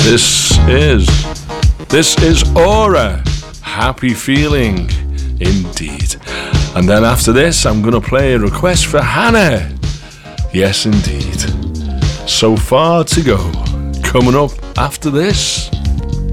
This is Aura. Happy Feeling, indeed. And then after this, I'm going to play a request for Hannah. Yes, indeed. So Far to Go. Coming up after this.